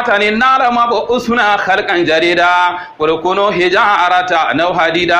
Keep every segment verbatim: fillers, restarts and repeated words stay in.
النار مبعوثنا خلقا جديدا قل كونوا حجارة أو حديدا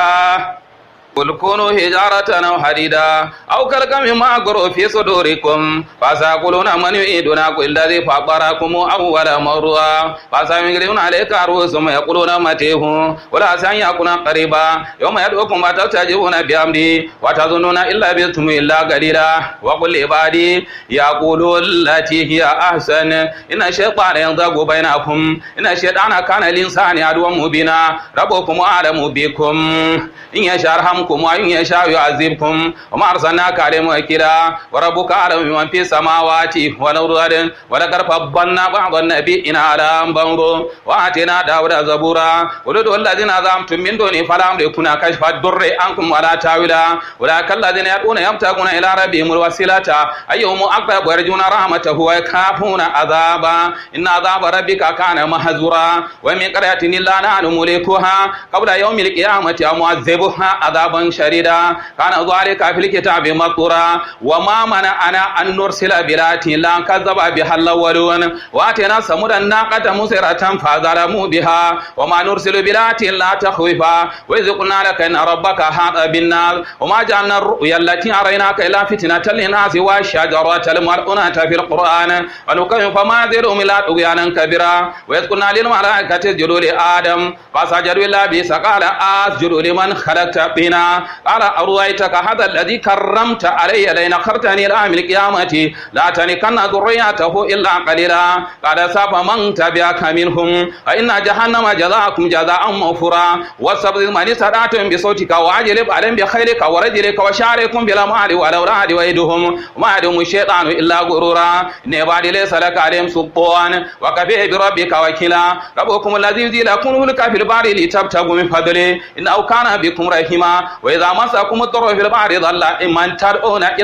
قل كونوا حجارة أو حديدا أو خلقا مما غروا في صدوركم فسيقولون من يعيدنا قل الذي فطركم أول مرة فسينغرون عليك رؤوسهم يقولون متيه ولا سيكون قريبا يوم يدعوكم فتستجيبون بأمري وتظنون إلا بثم إلا قليلا وقل لعبادي يقولوا التي هي أحسن إن الشيطان ينزغ بينكم إن الشيطان كان الإنسان عدوا مبينا ربكم أعلم بكم إن يشاء يرحمكم وإن يشاء يعذبكم وما أرسلناك عليهم وكيلا وربك أعلم بمن في السماوات والأرض ولقد فضلنا بعض النبيين على بعض وآتينا داود زبورا ولدوا الذين زعمتم من دوني فلا يملكون كشف الضر عنكم ولا تاويلا أولئك الذين يدعون يبتغون إلى ربهم الوسيلة أيهم أقرب ويرجون رحمته ويخافون عذابا إن عذاب ربك كان محذورا ومن قرية إلا نحن مهلكوها قبل يوم القيامة ومعذبوها عذابا شديدا كان ذلك في الكتاب مسطورا وما منعنا أن نرسل بالآيات إلا كذب بها الأولون وآتينا ثمود الناقة مسرة فظلموا بها وما نرسل بالآيات إلا تخويفا وإذ قلنا لك إن ربك أحاط بالناس وما جعلنا الرؤيا التي أريناك إلا فتنة للناس والشجرة الملعونة في القرآن ونكيف فما زدهم إلا طغيانا كبيرا وإذ قلنا للملائكة اسجدوا لآدم فسجدوا إلا إبليس قال أسجد لمن خلقت طينا قال أرأيتك هذا الذي كرمت علي لئن أخرتني إلى يوم القيامة لا تنكن ذريته إلا قليلا قال فمن تبعك منهم فإن جهنم جزاكم جزاء موفورا واستفزز من استطعتم بصوتك واجلب عليهم بخيرك ورجلك وشاركهم بالأموال والأولاد ويدهم وما يدهم الشيطان إلا غرورا إن عبادي ليس لك عليهم سلطان وكفى بربك وكيلا ربكم الذي يزيل لكم الملك في البحر لتبتغوا من فضله إنه كان بكم رحيما وإذا مسكم الضر في البحر ضل من تدعون